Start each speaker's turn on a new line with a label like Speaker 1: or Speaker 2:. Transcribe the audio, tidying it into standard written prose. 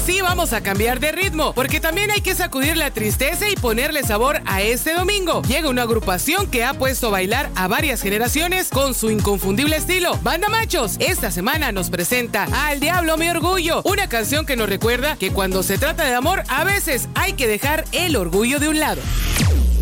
Speaker 1: sí vamos a cambiar de ritmo, porque también hay que sacudir la tristeza y ponerle sabor a este domingo. Llega una agrupación que ha puesto a bailar a varias generaciones con su inconfundible estilo. Banda Machos, esta semana nos presenta Al Diablo Mi Orgullo, una canción que nos recuerda que cuando se trata de amor, a veces hay que dejar el orgullo de un lado.